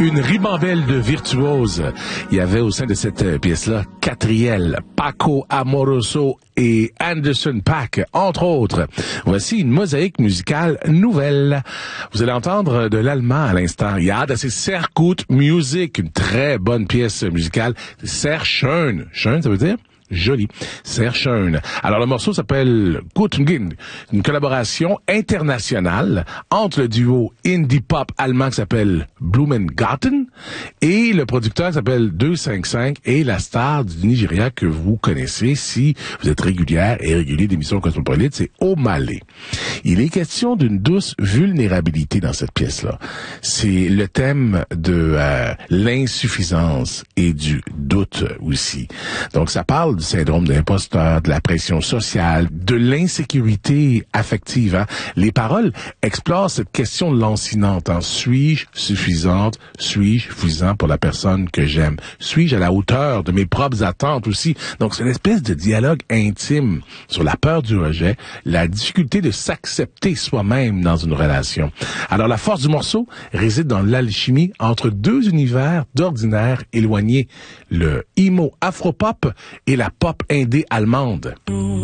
Une ribambelle de virtuoses. Il y avait au sein de cette pièce-là Catriel, Paco Amoroso et Anderson .Paak, entre autres. Voici une mosaïque musicale nouvelle. Vous allez entendre de l'allemand à l'instant. Ja, das ist sehr gut Musik, une très bonne pièce musicale. Sehr schön. Schön, ça veut dire joli. Sehr schön. Alors, le morceau s'appelle Guten Gin, une collaboration internationale entre le duo indie pop allemand qui s'appelle Blumengarten et le producteur qui s'appelle 255 et la star du Nigeria que vous connaissez si vous êtes régulière et régulier d'émissions Cosmopolite, c'est Omale. Il est question d'une douce vulnérabilité dans cette pièce-là. C'est le thème de l'insuffisance et du doute aussi. Donc, ça parle du syndrome de l'imposteur, de la pression sociale, de l'insécurité affective. Hein? Les paroles explorent cette question lancinante. Hein? Suis-je suffisante? Suis-je suffisant pour la personne que j'aime? Suis-je à la hauteur de mes propres attentes aussi? Donc, c'est une espèce de dialogue intime sur la peur du rejet, la difficulté de s'accepter soi-même dans une relation. Alors, la force du morceau réside dans l'alchimie entre deux univers d'ordinaire éloignés, le emo afropop et la pop indé allemande.